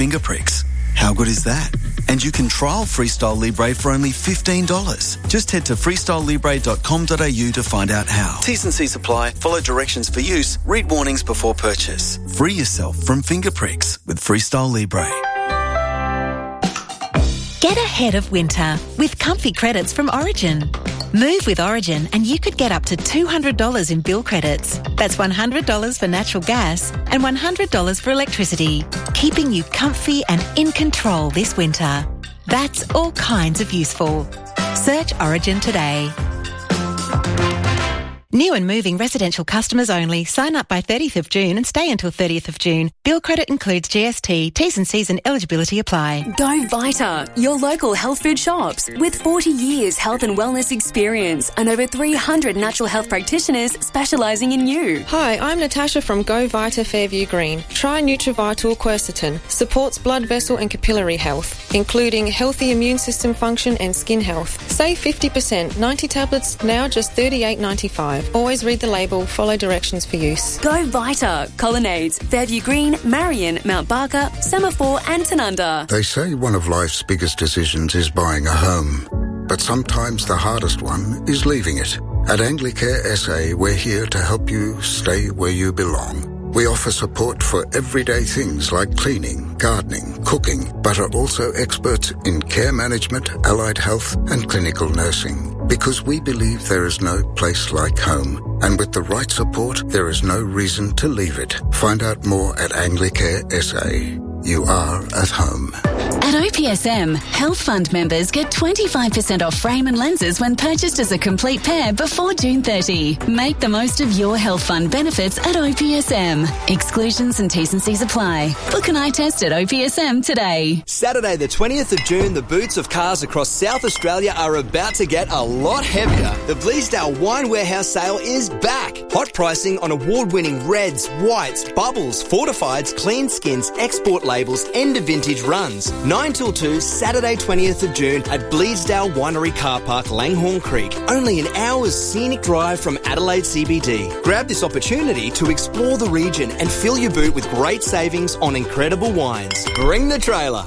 finger pricks. How good is that? And you can trial Freestyle Libre for only $15. Just head to freestylelibre.com.au to find out how. T's and C's apply. Follow directions for use. Read warnings before purchase. Free yourself from finger pricks with Freestyle Libre. Get ahead of winter with comfy credits from Origin. Move with Origin and you could get up to $200 in bill credits. That's $100 for natural gas and $100 for electricity, keeping you comfy and in control this winter. That's all kinds of useful. Search Origin today. New and moving residential customers only. Sign up by 30th of June and stay until 30th of June. Bill credit includes GST, T's and C's and eligibility apply. Go Vita, your local health food shops. With 40 years health and wellness experience and over 300 natural health practitioners specialising in you. Hi, I'm Natasha from Go Vita Fairview Green. Try Nutrivital Quercetin. Supports blood vessel and capillary health, including healthy immune system function and skin health. Save 50%. 90 tablets, now just $38.95. Always read the label, follow directions for use. Go Vita. Colonnades, Fairview Green, Marion, Mount Barker, Semaphore and Tanunda. They say one of life's biggest decisions is buying a home. But sometimes the hardest one is leaving it. At Anglicare SA, we're here to help you stay where you belong. We offer support for everyday things like cleaning, gardening, cooking, but are also experts in care management, allied health and clinical nursing. Because we believe there is no place like home. And with the right support, there is no reason to leave it. Find out more at Anglicare SA. You are at home. At OPSM, Health Fund members get 25% off frame and lenses when purchased as a complete pair before June 30. Make the most of your Health Fund benefits at OPSM. Exclusions and T's and C's apply. Book an eye test at OPSM today. Saturday the 20th of June, the boots of cars across South Australia are about to get a lot heavier. The Bleasdale Wine Warehouse sale is back. Hot pricing on award-winning reds, whites, bubbles, fortifieds, clean skins, export labels, end of vintage runs. 9 till 2, Saturday 20th of June at Bleasdale Winery Car Park, Langhorne Creek. Only an hour's scenic drive from Adelaide CBD. Grab this opportunity to explore the region and fill your boot with great savings on incredible wines. Bring the trailer.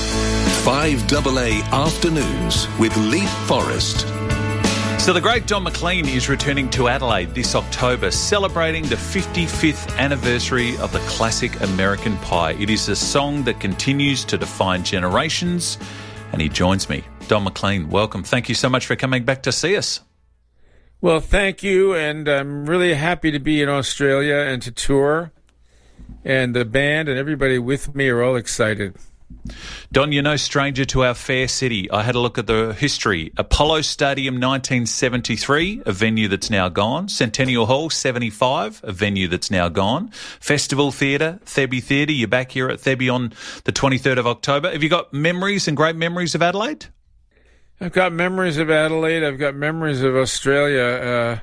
5AA Afternoons with Leap Forest. So the great Don McLean is returning to Adelaide this October, celebrating the 55th anniversary of the classic American Pie. It is a song that continues to define generations, and he joins me. Don McLean, welcome. Thank you so much for coming back to see us. Well, thank you, and I'm really happy to be in Australia and to tour, and the band and everybody with me are all excited. Don, you're no stranger to our fair city. I had a look at the history. Apollo Stadium 1973, a venue that's now gone. Centennial Hall 75, a venue that's now gone. Festival Theatre, Thebby Theatre, you're back here at Thebby on the 23rd of October. Have you got memories and great memories of Adelaide? I've got memories of Adelaide. I've got memories of Australia.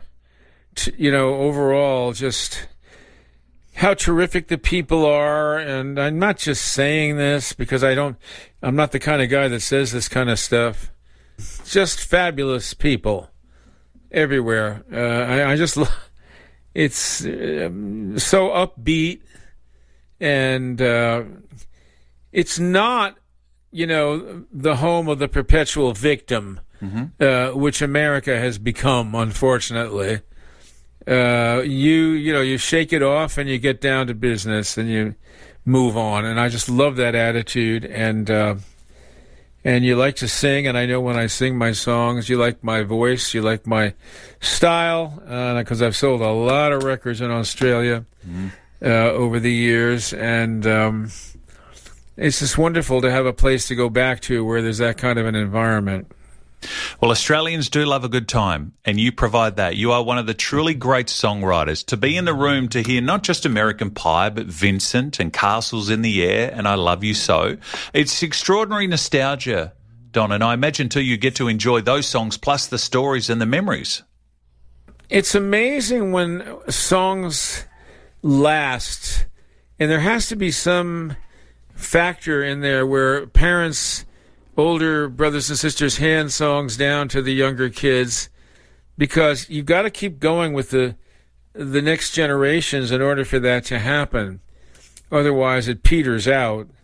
Overall, just how terrific the people are, and I'm not just saying this because I'm not the kind of guy that says this kind of stuff. Just fabulous people everywhere. It's so upbeat, and it's not, the home of the perpetual victim, which America has become, unfortunately. You shake it off and you get down to business and you move on. And I just love that attitude. And you like to sing. And I know when I sing my songs, you like my voice, you like my style, because I've sold a lot of records in Australia over the years. And it's just wonderful to have a place to go back to where there's that kind of an environment. Well, Australians do love a good time, and you provide that. You are one of the truly great songwriters. To be in the room to hear not just American Pie, but Vincent and Castles in the Air and I Love You So. It's extraordinary nostalgia, Don, and I imagine, too, you get to enjoy those songs plus the stories and the memories. It's amazing when songs last, and there has to be some factor in there where parents, older brothers and sisters, hand songs down to the younger kids, because you've got to keep going with the next generations in order for that to happen. Otherwise, it peters out.